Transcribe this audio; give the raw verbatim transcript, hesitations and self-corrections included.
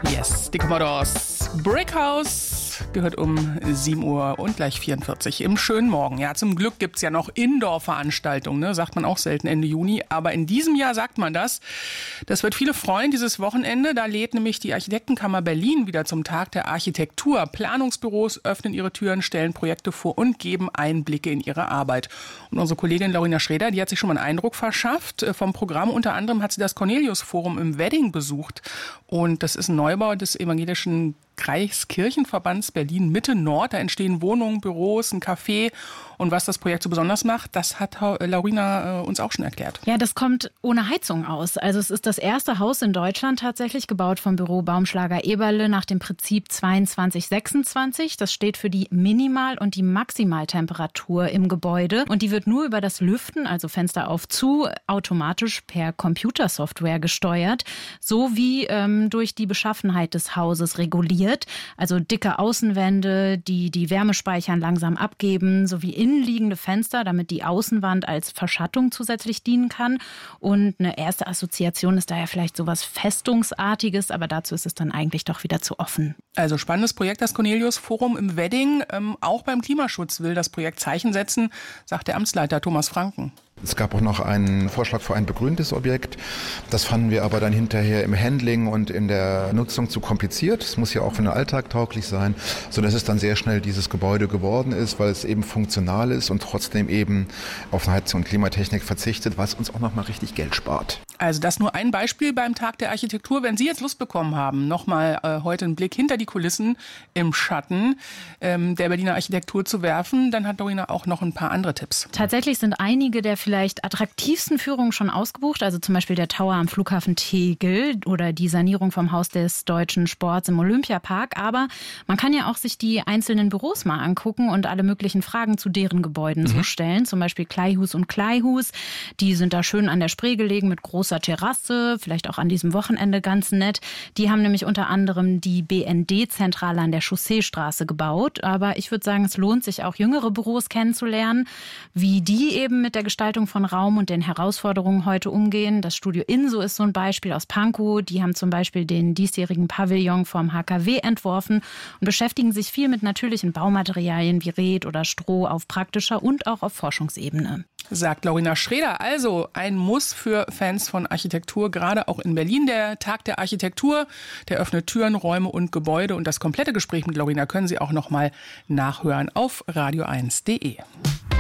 Yes, die Commodores. Brickhouse gehört um sieben Uhr und gleich vierundvierzig im schönen Morgen. Ja, zum Glück gibt's ja noch Indoor-Veranstaltungen, ne? Sagt man auch selten Ende Juni. Aber in diesem Jahr sagt man das. Das wird viele freuen, dieses Wochenende. Da lädt nämlich die Architektenkammer Berlin wieder zum Tag der Architektur. Planungsbüros öffnen ihre Türen, stellen Projekte vor und geben Einblicke in ihre Arbeit. Und unsere Kollegin Lorena Schreder, die hat sich schon mal einen Eindruck verschafft vom Programm. Unter anderem hat sie das Cornelius-Forum im Wedding besucht. Und das ist ein Neubau des evangelischen Kreiskirchenverbands Berlin-Mitte-Nord. Da entstehen Wohnungen, Büros, ein Café. Und was das Projekt so besonders macht, das hat Lorena uns auch schon erklärt. Ja, das kommt ohne Heizung aus. Also es ist das erste Haus in Deutschland tatsächlich, gebaut vom Büro Baumschlager Eberle nach dem Prinzip zweiundzwanzig sechsundzwanzig. Das steht für die Minimal- und die Maximaltemperatur im Gebäude. Und die wird nur über das Lüften, also Fenster auf zu, automatisch per Computersoftware gesteuert, sowie ähm, durch die Beschaffenheit des Hauses reguliert. Also dicke Außenwände, die die Wärme speichern, langsam abgeben, sowie innenliegende Fenster, damit die Außenwand als Verschattung zusätzlich dienen kann. Und eine erste Assoziation ist daher vielleicht sowas Festungsartiges, aber dazu ist es dann eigentlich doch wieder zu offen. Also spannendes Projekt, das Cornelius-Forum im Wedding. Ähm, auch beim Klimaschutz will das Projekt Zeichen setzen, sagt der Amtsleiter Thomas Franken. Es gab auch noch einen Vorschlag für ein begrüntes Objekt. Das fanden wir aber dann hinterher im Handling und in der Nutzung zu kompliziert. Es muss ja auch für den Alltag tauglich sein, sodass es dann sehr schnell dieses Gebäude geworden ist, weil es eben funktional ist und trotzdem eben auf Heizung und Klimatechnik verzichtet, was uns auch nochmal richtig Geld spart. Also das nur ein Beispiel beim Tag der Architektur. Wenn Sie jetzt Lust bekommen haben, nochmal äh, heute einen Blick hinter die Kulissen im Schatten ähm, der Berliner Architektur zu werfen, dann hat Lorena auch noch ein paar andere Tipps. Tatsächlich sind einige der vielleicht attraktivsten Führungen schon ausgebucht, also zum Beispiel der Tower am Flughafen Tegel oder die Sanierung vom Haus des deutschen Sports im Olympiapark. Aber man kann ja auch sich die einzelnen Büros mal angucken und alle möglichen Fragen zu deren Gebäuden mhm. so stellen. Zum Beispiel Kleihus und Kleihus, die sind da schön an der Spree gelegen mit großer Terrasse, vielleicht auch an diesem Wochenende ganz nett. Die haben nämlich unter anderem die B N D-Zentrale an der Chausseestraße gebaut. Aber ich würde sagen, es lohnt sich auch jüngere Büros kennenzulernen, wie die eben mit der Gestaltung von Raum und den Herausforderungen heute umgehen. Das Studio Inso ist so ein Beispiel aus Pankow. Die haben zum Beispiel den diesjährigen Pavillon vom H K W entworfen und beschäftigen sich viel mit natürlichen Baumaterialien wie Red oder Stroh auf praktischer und auch auf Forschungsebene. Sagt Lorena Schreder. Also ein Muss für Fans von Architektur, gerade auch in Berlin. Der Tag der Architektur, der öffnet Türen, Räume und Gebäude. Und das komplette Gespräch mit Lorena können Sie auch noch mal nachhören auf radio eins punkt de.